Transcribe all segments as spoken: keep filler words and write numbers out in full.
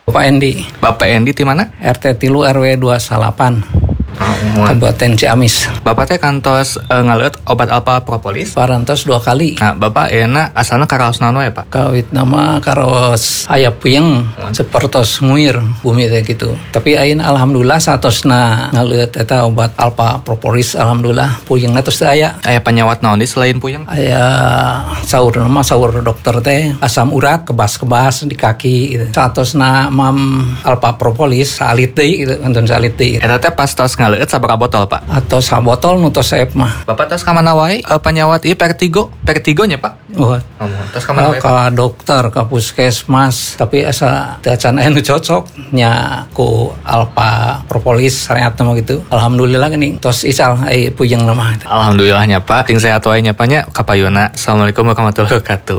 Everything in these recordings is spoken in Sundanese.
Bapak Endi. Bapak Endi di mana? R T tilu R W dua salapan. Oh, Kabupaten Ciamis. Bapak teh kantos e, ngaleut obat alpa propolis. Parantos dua kali. Nah, Bapak enak asalna karaos naon wae, Pak? Kawit nama karos aya puyeng sepertos nguir bumi teh gitu. Tapi ayeuna alhamdulillah satosna ngaleut eta obat alpa propolis alhamdulillah puyengna tos teu aya. Aya penyawat naon di selain puyeng? Aya saur nama saur dokter teh asam urat kebas-kebas di kaki gitu. Satosna mam alpa propolis salit deui gitu, enten salit deui. Eta teh pas tos ngaleut sabaraha botol, Pak? Atau sabotol nu tos saep mah. Bapak tos ka mana wae e, penyawat ieu Vertigo? Vertigo nya, Pak? Oh, tos ka mana wae? Ka dokter, ka puskesmas, tapi asa teu can aya nu cocok nya ku alpa propolis sareatna mah gitu. Alhamdulillah geuning tos ical ai puyeng mah. Alhamdulillahnya, Pak. Ting sehat wae nya, Pak nya. Kapayuna. Assalamualaikum warahmatullahi wabarakatuh.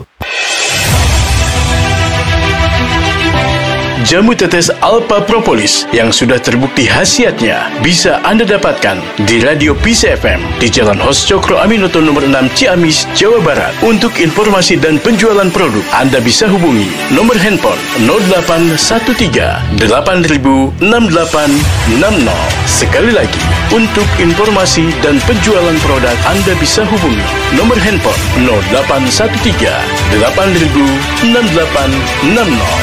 Jamu tetes Alpa Propolis yang sudah terbukti khasiatnya bisa Anda dapatkan di Radio Peace F M di Jalan Hos Cokro Aminoto nomor enam Ciamis, Jawa Barat. Untuk informasi dan penjualan produk, Anda bisa hubungi nomor handphone nol delapan satu tiga delapan nol enam delapan enam nol. Sekali lagi, untuk informasi dan penjualan produk, Anda bisa hubungi nomor handphone nol delapan satu tiga delapan nol enam delapan enam nol.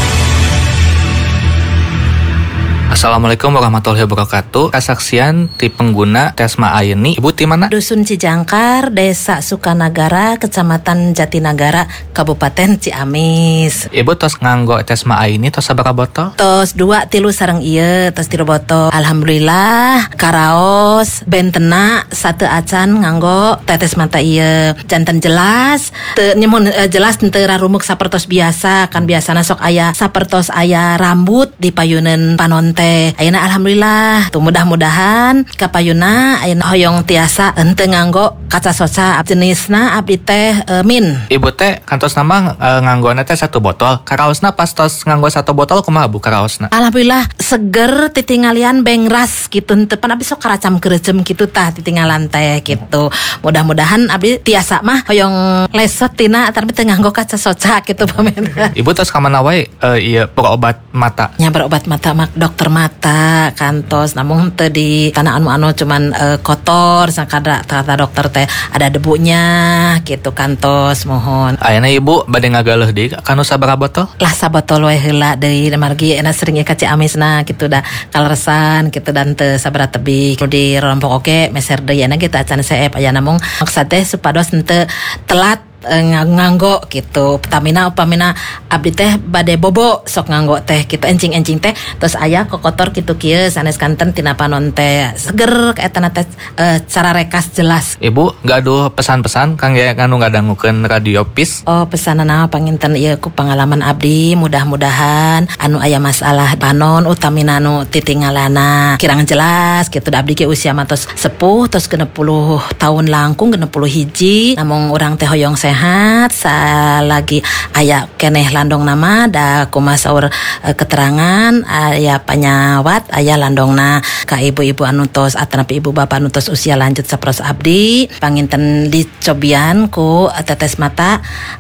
Assalamualaikum warahmatullahi wabarakatuh. Kesaksian ti pengguna Tesma Aini. Ibu ti mana? Dusun Cijangkar, Desa Sukanagara, Kecamatan Jatinagara, Kabupaten Ciamis. Ibu tos nganggo Tesma Aini tos sabaraha botol? Tos dua tilu sareng ieu, tos tilu botol. Alhamdulillah, karaos bentena satu acan nganggo tetes mata ieu. Janten jelas, teu nyemun uh, jelas teu rarumuk sapertos biasa, kan biasana sok aya sapertos aya rambut di payuneun panonte. Ayeuna alhamdulillah tuh mudah-mudahan kapayuna ayeuna hoyong tiasa henteu nganggo kaca soca jenisna abdi teh e, min. Ibu teh kantos nama e, nganggona teh satu botol. Karaosna pas tos nganggo satu botol kumaha Bu karaosna? Alhamdulillah seger titingalian bengras gitu henteu pan abdi sok karacam keureuceum kitu tah titinggalan teh gitu. Mudah-mudahan abdi tiasa mah hoyong lesot tina tapi teu nganggo kaca soca gitu pamen. Ibu tos ka mana wae e, ieu berobat mata? Nya berobat mata mak dokter mata kantos namun teu di tanah anu anu cuman uh, kotor sakadra kata dokter teh ada debunya gitu kantos mohon. Ayeuna Ibu bade ngagaleuh deui kanu sabaraha botol? Lah sabotol we heula deui margi ena sering ka Ciamisna gitu dah kaleresan gitu dan teu sabaraha tebih nu di rompok oge meser deui ena kita acan seep aya namung maksud teh supados henteu telat nganggo gitu Pertamina upamina abdi teh bade bobo sok nganggo teh gitu encing-encing teh terus aya kokotor kitu kieu sanes kanten tina panon teh seger kaetana teh e, cara rekas jelas. Ibu gaduh pesan-pesan kangge anu ngadangukeun Radio Peace? Oh pesanana panginten ieu ku pengalaman abdi mudah-mudahan anu aya masalah panon utamina anu titinggalana kirang jelas gitu da abdi ge usia mah tos sepuh tos genep puluh tahun langkung genep puluh hiji namung urang teh hoyong sehat sehat salagi aya keneh landong nama da kumaha saur e, keterangan aya penyawat aya landongna ka ibu-ibu anu tos atanapi ibu bapak anu tos usia lanjut saperos abdi panginten dicobian ku tetes mata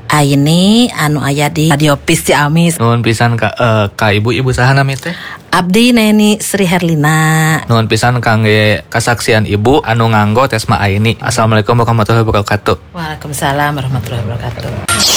Aini anu aya di Radio Peace Ciamis. Nuhun pisan ka uh, ka ibu-ibu saha nami teh? Abdi Neni Sri Herlina. Nuhun pisan kangge kasaksian ibu anu nganggo Tesma Aini. Assalamualaikum warahmatullahi wabarakatuh. Waalaikumsalam warahmatullahi wabarakatuh.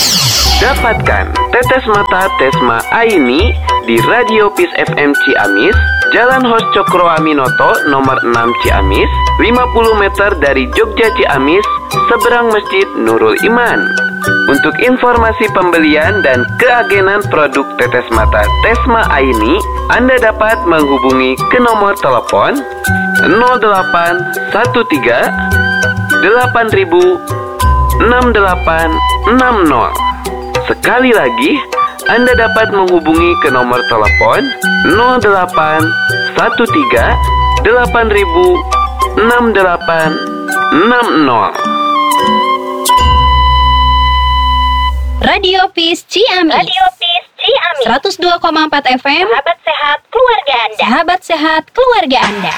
Dapatkan tetes mata Tesma Aini di Radio Peace F M Ciamis, Jalan Hos Cokro Aminoto nomor enam Ciamis, lima puluh meter dari Jogja Ciamis, seberang Masjid Nurul Iman. Untuk informasi pembelian dan keagenan produk tetes mata Tesma Aini, Anda dapat menghubungi ke nomor telepon nol delapan satu tiga delapan nol enam delapan enam nol. Sekali lagi, Anda dapat menghubungi ke nomor telepon nol delapan satu tiga delapan nol enam delapan enam nol. Radio Peace Ciamis. Radio Peace Ciamis. seratus dua koma empat F M. Sahabat sehat keluarga Anda. Sahabat sehat keluarga Anda.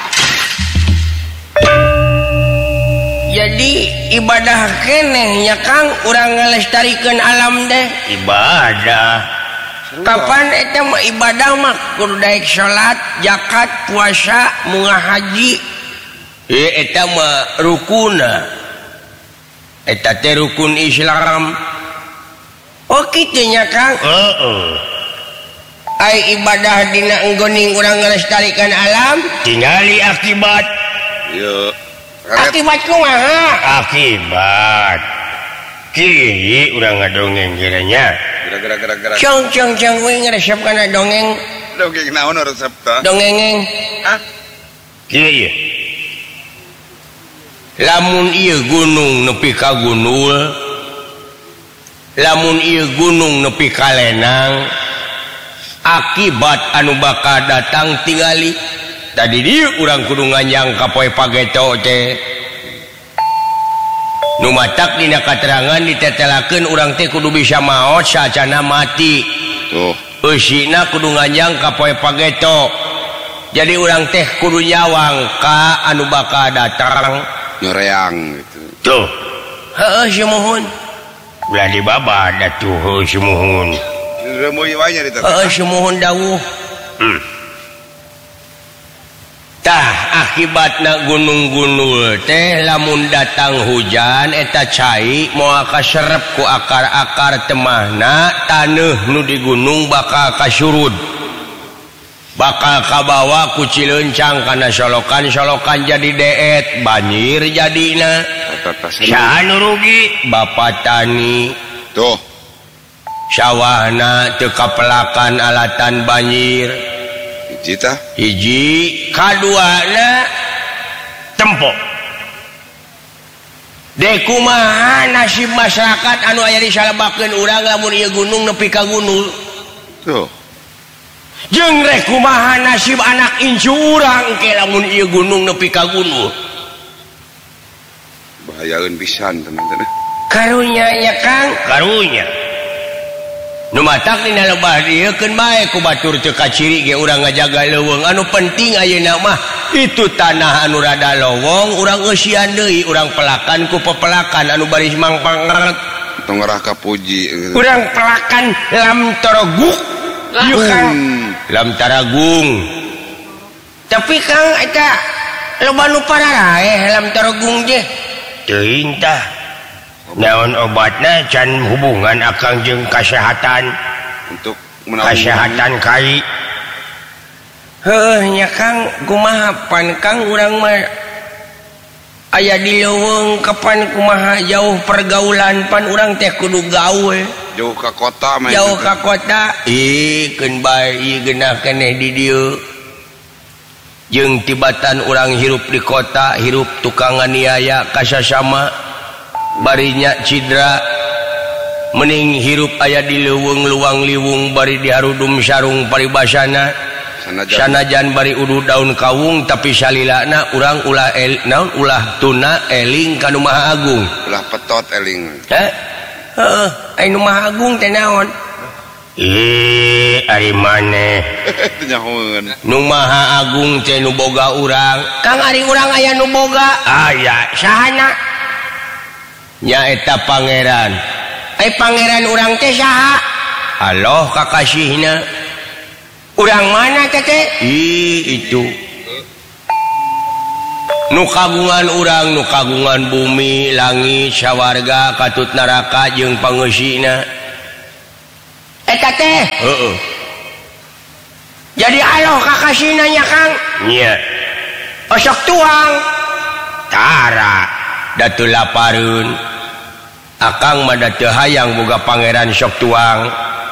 Jadi ibadah keneh nya Kang urang ngelestarikeun alam deh. Ibadah Kapan eta mah ibadah mah kudu daek salat, zakat, puasa, munggah haji. Eh eta mah rukunna. Eta teh rukun Islam. Oh kitu nya Kang. Heeh. Ai ibadah dina enggoning urang ngalestarikan alam, tingali akibat. Yo. Akibat kumaha? Akibat. Kieu urang ngadongeng kiranya. Gerak-gerak-gerak. Cong cong cong we ngaresep kana dongeng. Dongeng naon resep teh? Dongengeng. Hah? Kieu. Lamun ieu gunung nepi ka gunul. Lamun ieu gunung nepi ka lenang. Akibat anu bakal datang tingali. Tadi dieu urang kudu nganjang ka poe pageto teh. Nu matak dina katerangan ditetelakeun urang teh kudu bisa maot saacana mati. Tuh. Eusina kudu nganjang ka poe pageto. Jadi urang teh kudu nyawang ka anu bakal datang. Nyoreang gitu. Tuh. Heeh sumuhun. Ulah dibabad atuh heuh sumuhun. Remoy wae nya diteteh. Heeh sumuhun dawuh. Hmm. Tah akibatna gunung-gunul teh lamun datang hujan eta cai moal kaserep ku akar-akar temahna taneuh nu di gunung bakal kasurud bakal kabawa ku cileuncang kana solokan-solokan jadi deet banjir jadina saha nu rugi bapa tani tuh sawahna teu kapelakan alatan banjir hiji tah hiji kaduana tempo deuk kumaha nasib masyarakat anu aya di salebakeun urang lamun ieu gunung nepi ka gunul tuh jeung rek kumaha nasib anak incu urang engke lamun ieu gunung nepi ka gunul bahayaeun pisan teman-teman karunya nya Kang karunya nu matak dina lebah dieukeun bae ku batur teu kaciri ge urang ngajaga leuweung anu penting ayeuna mah itu tanah anu rada lowong urang eusian deui urang pelakan ku pepelakan anu bari mangpangret tong ngarah ka puji urang pelakan lam toroguk ieu Kang lam taragung tapi Kang eta loba nu pararaeh lam taragung je teuing tah naon obatna can hubungan akang jeung kesehatan untuk kesehatan kai heuh nya Kang kumaha pan Kang urang mah aya di leuweung kapan kumaha jauh pergaulan pan urang teh kudu gaul jauh ka kota mah jauh ka kota ih keun bae ieu geunah keneh di dieu jeung tibatan urang hirup di kota hirup tukang aniaya ka sasama barinya cidra mending hirup aya di leuweung luang liwung bari diharudum sarung paribasana sanajan, sanajan bari uduh daun kawung tapi salilana urang ulah el, naon ulah tuna eling ka nu Maha Agung ulah petot eling heh heeh aya nu Maha Agung teh naon ih ari maneh teu nyahoeun nu Maha Agung teh nu boga urang Kang ari urang aya nu boga aya sahana nyaeta pangeran ai pangeran urang teh saha Allah kakasihna urang mana teh teh ih itu nu kagungan urang nu kagungan bumi langit sawarga katut neraka jeung pangeusina eta teh heeh jadi Allah kakasihna nya Kang nya osok tuang tara datu lapareun akang mah da teu hayang boga pangeran sok tuang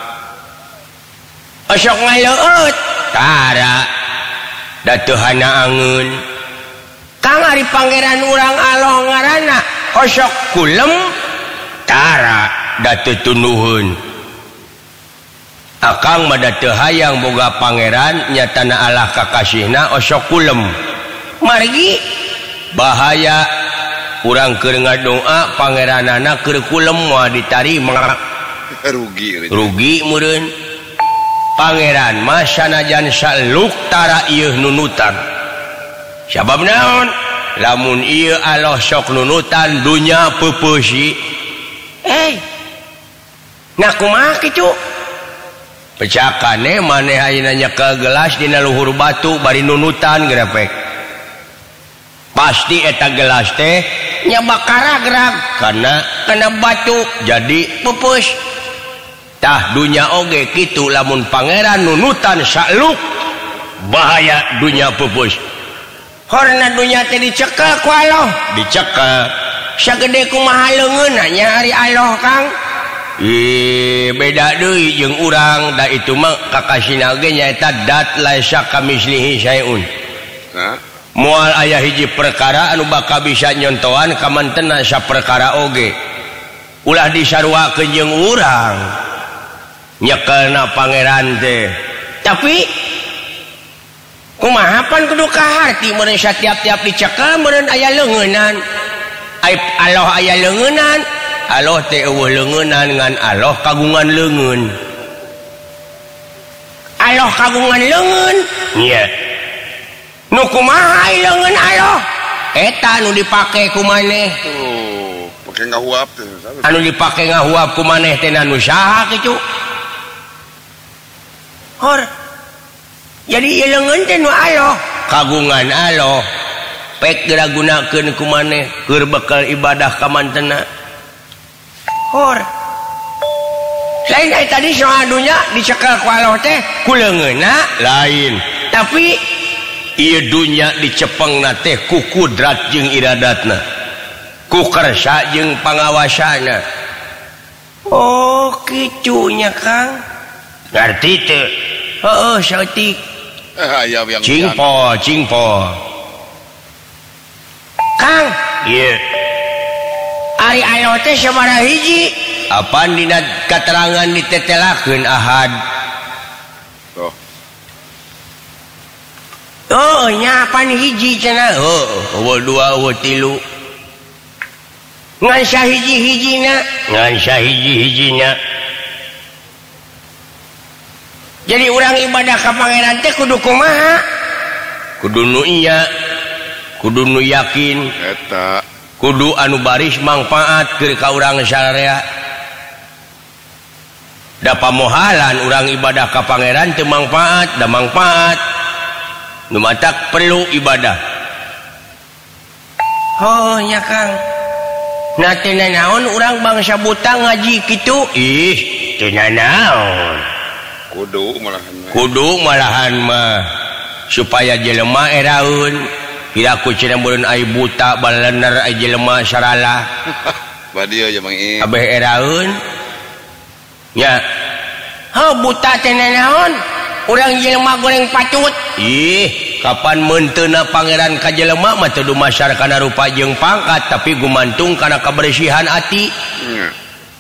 osok ngaleueut tara da teu hanaangeun Kang ari pangeran urang Allah ngaranna osok kulem tara da teu tunduheun akang mah da teu hayang boga pangeran nyatana Allah kakasihna osok kulem margi bahaya urang keur ngadoa pangeranana keur kulem moal ditarima rugi rugi meureun pangeran mah sanajan saluk tara ieu nunutan sabab naon lamun ieu Allah sok nunutan dunya peupeusi eh nah kumaha kitu pecahkannya maneh ayeuna nyekel gelas dina luhur batu bari nunutan grepek pasti eta gelas teh nya bakara gerak karena kena batu jadi pupus tah dunya oge kitu lamun pangeran nunutan sakluk bahaya dunya pupus horna dunya teh dicekel ku Allah dicekel sagede kumaha leungeunna nya ari Allah Kang. Ih, beda deui jeung urang da itu mah kakasina ge nyaeta dat laisa kamislihi syai'un. Nah, moal aya hiji perkara anu bakal bisa nyontohan ka mantenna saperkara oge. Ulah disaruakeun jeung urang. Nyekelna pangeran teh. Tapi kumaha pan kudu ka harti mun satiap-tiap dicekel meureun aya leungeunnan. Ai Allah aya leungeunnan. Allah teh eueuh leungeunnan ngan Allah kagungan leungeun. Allah kagungan leungeun. Nya. Nu kumaha leungeun Allah? Eta nu dipake ku maneh. Oh, pake ngahuap teh. Anu dipake ngahuap ku maneh teh nu saha kitu? Hor. Jadi ieu leungeun teh nu Allah, kagungan Allah. Pek geura gunakeun ku maneh keur bekal ibadah ka mantenna. Hor. Lain dari tadi soal dunya dicekel ku Allah teh ku leungeunna lain. Tapi ieu dunya dicepengna teh ku kudrat jeung iradatna. Ku kersa jeung pangawasana. Oh, kitu nya Kang. Ngarti teu? Heeh, saeutik. Eh, aya yang cingpo, cingpo. Kang, ieu. Yeah. Ari Allah teh sabaraha hiji? Apaan dina katerangan ditetelakeun ahad? Oh. Oh, nya apaan hiji cenah? Oh, eueuh dua, eueuh tilu. Ngan sahiji-hijina? Ngan sahiji-hijina. Jadi urang ibadah ka pangeran teh kudu kumaha? Kudu nu iya. Kudu nu yakin. Eta kudu anu baris manfaat keur ka urang sararea. Da pamohalan urang ibadah ka pangeran teu manfaat, da manfaat. Nu matak perlu ibadah. Oh nya Kang. Na teu naon urang bangsa buta ngaji kitu? Ih, teu naon. Kudu malahan mah. Kudu malahan mah supaya jelema eraeun. Piraku cenah meureun ai buta balener ai jelema sarala. Badieu ya Mang I. Abeh eraeun. Ya. Heuh buta teh naon? Urang jelema goreng patut. Ih, kapan menteuna pangeran ka jelema mah teu dumasar kana rupa jeung pangkat tapi gumantung kana kabersihan ati. Hmm.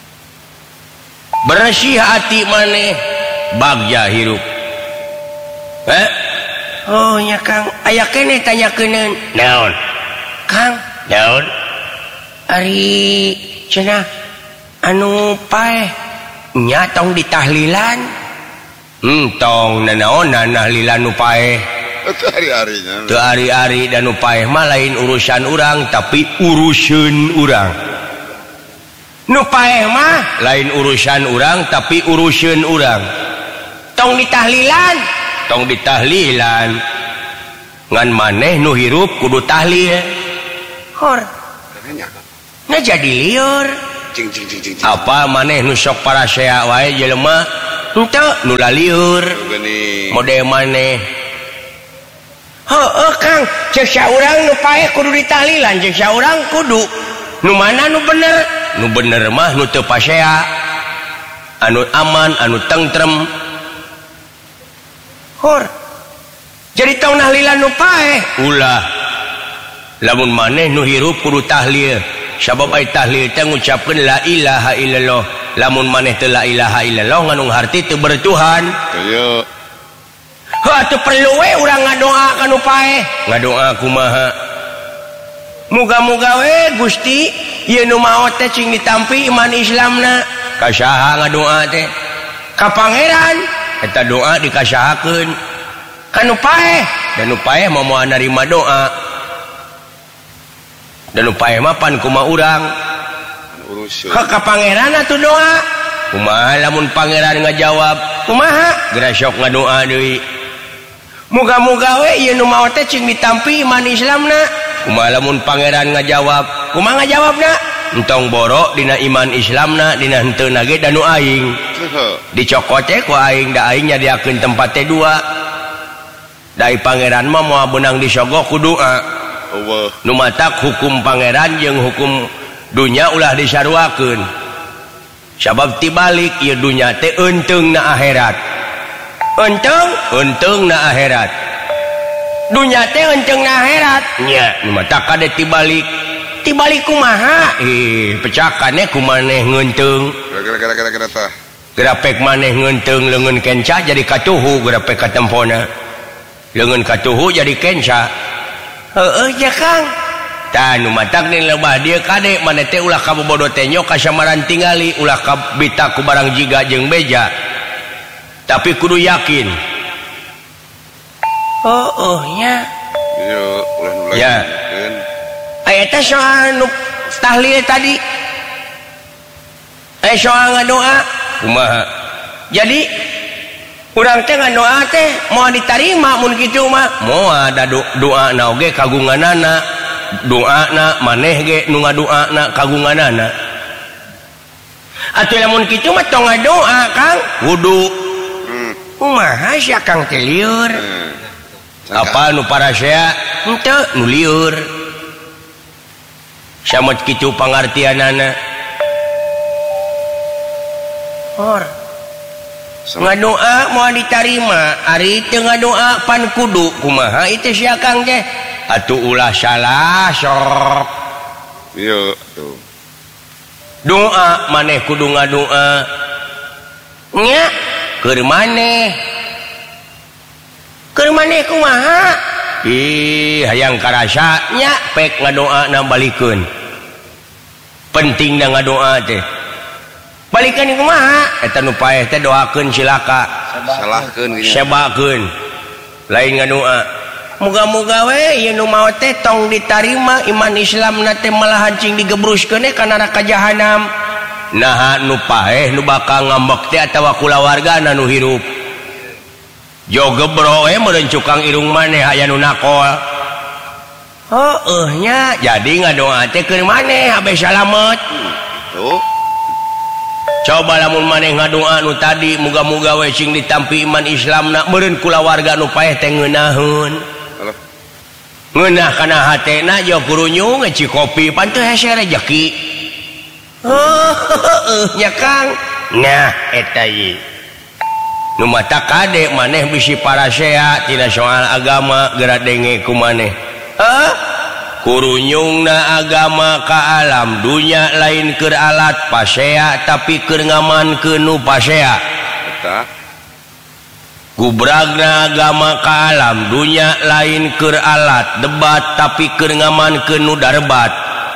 Bersih ati maneh bagja hirup. Eh? Oh nya Kang, aya keneh tanyakeun. Naon? Kang, naon? Ari cenah anu paeh nya tong ditahlilan. Entong nanaon nahlilan nu paeh. Teu ari-arinya. Teu ari-ari dan nu paeh mah lain urusan urang tapi urusan urang. Nu paeh mah lain urusan urang tapi urusan urang. Tong ditahlilan. Tong ditahlilan ngan maneh nu hirup kudu tahlil. Hor. Na jadi liur. Cing cing cing cing. Apa maneh nu sok parasea wae jelema? Henteu nu lalieur. Mode maneh. Heueuh Kang, ceuk saurang nu paeh kudu ditahlilan, ceuk saurang kudu nu mana nu bener? Nu bener mah nu teu pasea. Anu aman, anu tentrem. Hor. Jadi tong nahlilan nu paeh. Ulah. Lamun maneh nu hirup kudu tahlil. Sabab ai tahlil teh ngucapkeun la ilaha illallah. Lamun maneh teu la ilaha illallah nganu harti teu bertuhan. Ayo. Heuh teu perlu we urang ngadoa ka nu paeh. Ngadoa kumaha? Muga-muga we Gusti ieu nu maot teh cing ditampi iman Islamna. Ka saha ngadoa teh? Ka pangeran. Eta doa dikasahakeun ka nu paeh, dan nu paeh mah moal narima doa. Dan nu paeh mah pan kumaha urang. Urusan. Ka pangeran atuh doa. kumaha lamun pangeran ngajawab kumaha geura sok ngadoa deui muga-muga we ieu nu maot teh cing ditampi iman Islamna kumaha lamun pangeran ngajawab kumaha ngajawabna entong borok dina iman Islamna dina henteu ge danu aing dicokot teh ku aing da aing nyadiakeun tempat teh dua dai pangeran mah moal beunang disogok ku doa Allah nu matak hukum pangeran jeung hukum dunya ulah disaruakeun sabab tibalik ieu dunya teh enteungna akhirat enteung enteungna akhirat dunya teh enteungna akhirat nya nu matak kade tibalik tibalik kumaha eh pecakannya kumaneh ngeunteung gara-gara gara-gara tah grapek maneh ngeunteung leungeun kenca jadi katuhu grapek katempona leungeun katuhu jadi kenca heueuh ya Kang tah nu matak ni lebah dieu kade maneh teh ulah kabobodo teh nyok kasamaran tingali ulah kabita ku barang jiga jeung beja tapi kudu yakin oh oh nya iya ulah nu ya aya teh soal nu tahlil tadi aya soal ngadoa kumaha jadi urang teh ngadoa teh moal ditarima mun kitu mah moal ada doa na oge kagunganana doana maneh ge nu ngadoana kagunganana atuh lamun kitu mah tong ngadoa Kang wudu kumaha sia Kang teh lieur apa nu parasea henteu nu lieur samot kitu pangartianana hor ngadoa moal ditarima ari teu ngadoa pan kudu kumaha itu sia Kang teh atuh ulah salah sok iya tuh doa maneh kudu ngadoa nya keur maneh keur maneh kumaha ih hayang karasa nya pek ngadoa na balikeun pentingna ngadoa teh balikeun kumaha eta nu paeh teh doakeun cilaka salahkeun gitu sebakeun lain ngadoa muga-muga we ieu nu maot teh tong ditarima iman Islamna teh malahan cing digebruskeun teh ka neraka jahanam naha nu paeh nu bakal ngambek teh atawa kulawargana nu hirup jo gebro we meureun cukang irung maneh aya nu nakol heueuh nya jadi ngadoa teh keur maneh habe salamet tuh coba lamun maneh ngadoa nu tadi muga-muga we cing ditampi iman Islamna meureun kulawarga nu paeh teh ngeunaheun ngeunah kana hatena jo kurunyung ngeci kopi pan teu hese rejeki heueuh nya Kang nah eta ieu nu mata kade maneh bisi parasea tina soal agama geura denge ku maneh heuh kurunyungna agama ka alam dunya lain keur alat pasea tapi keur ngamankeun nu pasea eta gubragna agama ka alam dunya lain keur alat debat tapi keur ngamankeun nu darbat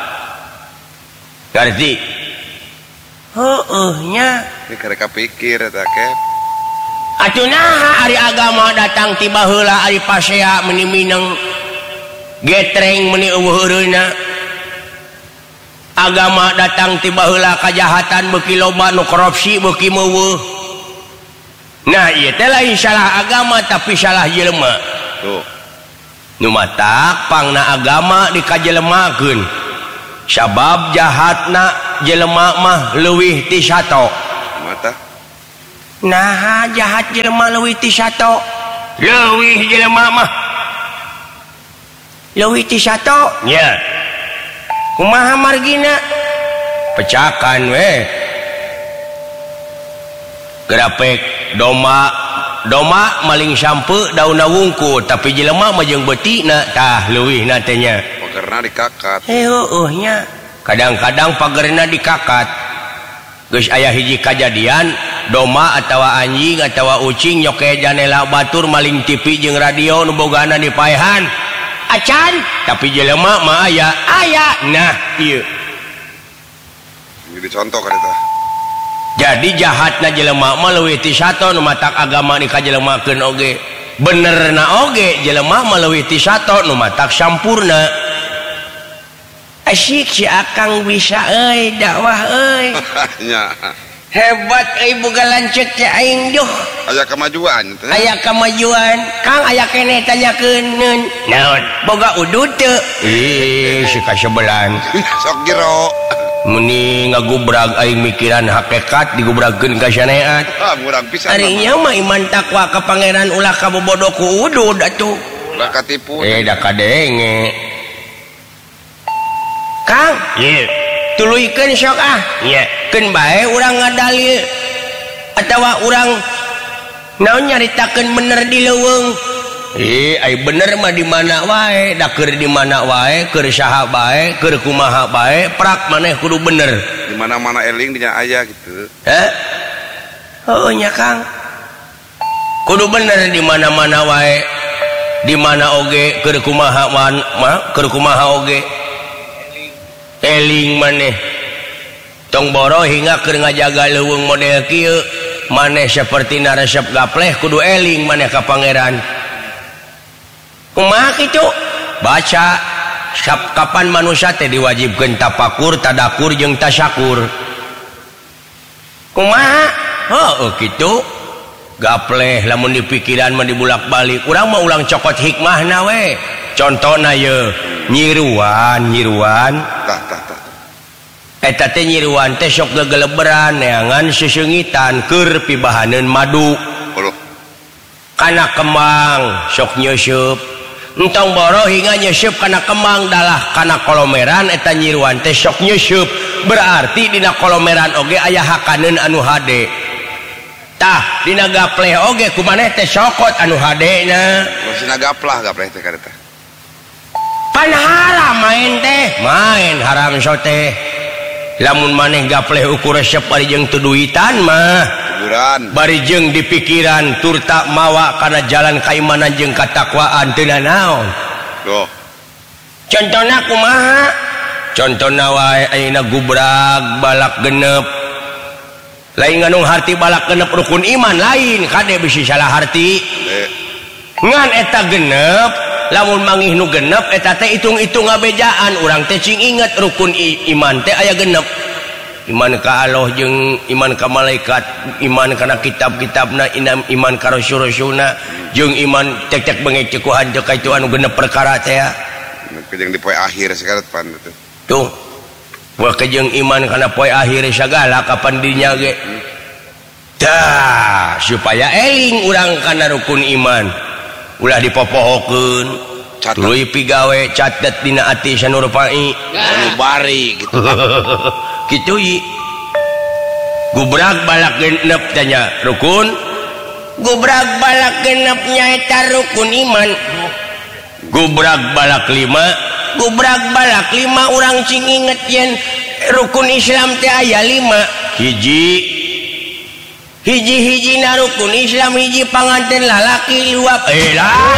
ngarti heueuh nya ini karek kapikir eta kep atuh naha ari agama datang ti baheula ari pasea meuni mineng getreng meuni eueuh heureuna agama datang ti baheula kajahatan beuki loba nu korupsi beuki meuweuh nah ieu teh lain salah agama tapi salah jelema tuh nu matak pangna agama dikajelemakeun sabab jahatna jelema mah leuwih ti sato mata nah jahat jelema leuwih ti sato leuwih jelema mah leuwih ti sato nya kumaha margina pecakan we grapek doma doma maling sampe daunna wungkul tapi jelema mah jeung beutina tah leuwihna teh nya pagerna dikakat heueuh nya kadang-kadang pagerna dikakat geus aya hiji kajadian doma atawa anjing atawa ucing nyoke janela batur maling T V jeung radio nu bogana di paehan acan tapi jelema mah aya aya nah ieu jadi contoh kan eta jadi jahatna jelema mah leuwih ti sato nu matak agama dikajelemakeun oge benerna oge jelema mah leuwih ti sato nu matak sampurna asik si akang bisa euy dakwah euy nya hebat ibu galancek teh aing duh aya kemajuan teh aya kemajuan Kang aya keneh tanyakeun naon boga udud teu ih si kasebelan sok jero muni ngagubrag aing mikiran hakikat digubragkeun ka syariat ah murang pisan ari nya mah iman takwa ka pangeran ulah kabobodo ku udud atuh ulah katipu eh da kadenge Kang ieu tuluikeun sok ah nya keun bae urang ngadalil atawa urang naon nyaritakeun bener di leuweung eh ai bener mah di mana wae da keur di mana wae keur saha bae keur kumaha bae prak maneh kudu bener di mana-mana eling dinya aya gitu heh heuh nya Kang kudu bener di mana-mana wae di mana oge keur kumaha mah keur kumaha oge eling maneh tong boro hingga keur ngajaga leuweung model kieu maneh sapertina resep gapleh kudu eling maneh ka pangeran kumaha kitu baca sap kapan manusia teh diwajibkeun tapakur tadakur jeung tasyakur kumaha heuh kitu gapleh lamun dipikiran mah dibulak-balik urang mah ulang cokot hikmahna we contona ye nyiruan nyiruan tah tah tah eta teh nyiruan teh sok gegeleberan neangan seseungitan keur pibahaneun madu kana kembang sok nyeusup entong boro hingga nyeusup kana kembang dalah kana kolomeran eta nyiruan teh sok nyeusup berarti dina kolomeran oge aya hakaneun anu hade tah dina gapleh oge kumaneh teh sokot anu hade na masina gaplah gapleh teh kareta pan haram main teh main haram so teh lamun maneh gapleh ukur resep bari jeung teu duitan mah hiburan bari jeung dipikiran tur tak mawa kana jalan kaimanan jeung katakwaan teu naon doh contona kumaha contona wae ayeuna gubrag balak genep lain nganung harti balak genep rukun iman lain kade bisi salah harti eh. ngan eta genep lamun mangih nu genep eta teh itung-itung ngabejaan urang teh cing inget rukun iman teh aya genep iman ka Allah jeung iman ka malaikat iman kana kitab-kitabna iman ka rasul-rasulna jeung iman tek-tek bengek ku hanjeuk ka itu anu genep perkara teh jeung di poe akhir sakarat pan itu tuh wah jeung iman kana poe akhir sagala kapan dinya ge dah supaya eling urang kana rukun iman ulah dipopohokeun tuluy pigawe catet dina ati sanurpai sanubari gitu kitu i gubrag balak genep tanya rukun gubrag balak genep nyaeta rukun iman gubrag balak lima gubrag balak lima urang cing inget yen rukun Islam teh aya lima hiji hiji-hiji na rukun Islam hiji panganten lalaki luap eh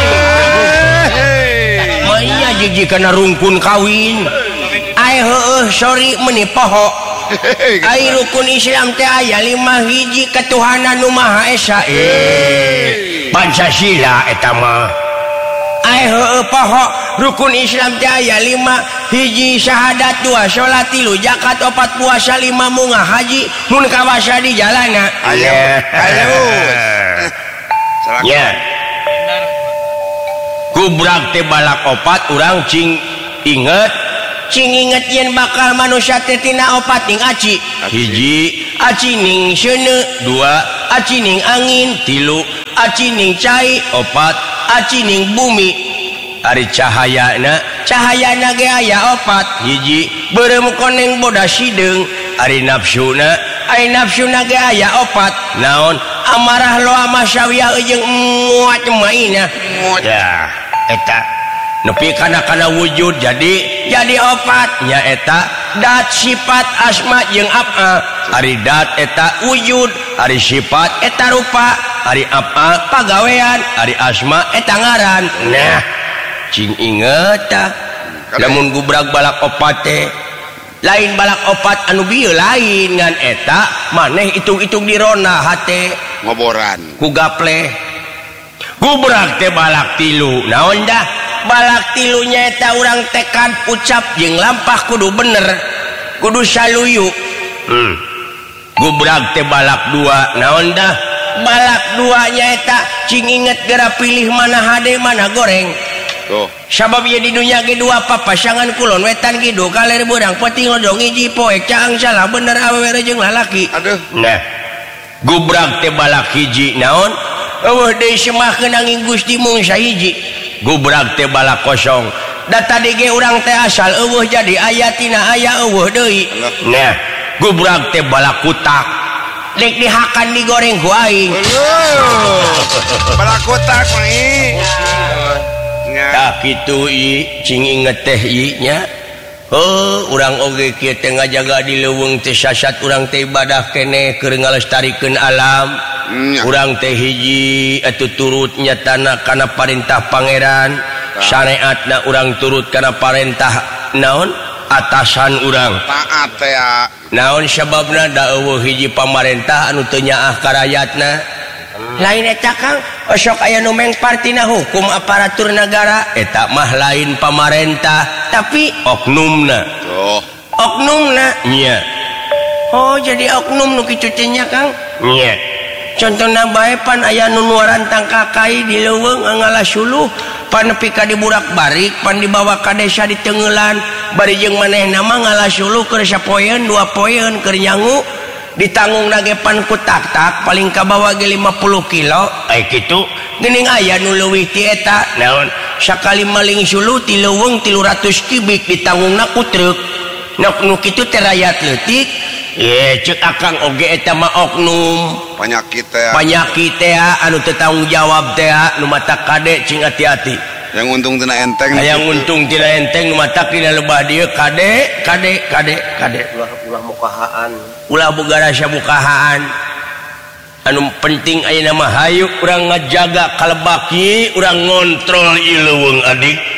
lain maya jiji kana rungkun kawin ai heueuh sorry meuni poho ai rukun Islam teh aya lima hiji katuhanan nu maha esa eh Pancasila eta mah ai heueuh poho rukun Islam teh aya lima hiji syahadat dua salat tilu zakat opat puasa lima munggah haji mun kawasa di jalana aya ayo ya gubrag teh balak opat urang cing inget cing inget yen bakal manusia teh tina opat ning aci hiji aci ning seuneu dua aci ning angin tilu aci ning cai opat aci ning bumi ari cahayana cahayana ge aya opat hiji beureum koneng boda sideung ari nafsuna ari nafsuna ge aya opat naon amarah loa masyawiyah jeung muat maina ya eta nepi kana kana wujud jadi jadi opat nya eta dat sifat asma jeung apa ari dat eta wujud ari sifat eta rupa ari apa pagawean ari asma eta ngaran nah cing inget tah lamun gubrag balak opat teh lain balak opat anu bieu lain ngan eta maneh itung-itung dirona hate ngoboran ku gapleh gubrag teh balak tilu naon dah balak tilunya eta urang tekad ucap jeung lampah kudu bener kudu saluyu hmm. Gubrag teh balak dua naon dah balak duanya eta cing inget gara pilih mana hade mana goreng tuh sabab ieu di dunya ge dua papasangan kulon wetan kidu kaler beurang peuting lodong hiji poek caang salah bener awewe jeung lalaki aduh nah gubrag teh balak hiji naon eueuh deui semahkeun angin Gusti mung sahiji gubrag teh balak kosong da tadi ge urang teh asal eueuh jadi aya tina aya eueuh deui nah gubrag teh balak kutak dek dihakan digoreng ku aing balak kutak mah tak kitu i cing inget teh i nya heuh urang oge kieu teh ngajaga di leuweung teh sasat urang teh ibadah keneh keur ngalestarikeun alam urang teh hiji atuh turut nyatana kana parentah pangeran syariatna urang turut kana parentah naon atasan urang taat teh ya naon sababna da eueuh hiji pamarentah anu teu nyaah ka rakyatna lain eta Kang osok aya nu mengpar tina hukum aparatur negara eta mah lain pamarentah tapi oknumna tuh oknumna nya oh jadi oknum nu kitu teh nya Kang nya contohna bae pan aya nu nuaran tangkakai di leuweung ngalah suluh pan nepi ka diburak-barik pan dibawa ka desa di Teungelan bari jeung manehna mah ngalah suluh keur sapoeun dua poeun keur nyangu ditanggung nage pan ku tak-tak paling kabawa ge lima puluh kilo aya kitu geuning aya nu leuwih ti eta naon sakali maling suluh ti leuweung tilu ratus kubik ditanggungna ku truk nok nu kitu teh rakyat leutik ye ceuk akang oge eta mah oknum penyakit teh penyakit teh anu teu tanggung jawab teh nu mata kade cing hati-hati yang untung tina enteng yang untung tina enteng nu mata dina lebah dieu kade kade kade kade ulah mukahaan ulah boga rasa mukahaan anu penting ayeuna mah hayu urang ngajaga kalebak ieu urang ngontrol ieu leuweung adik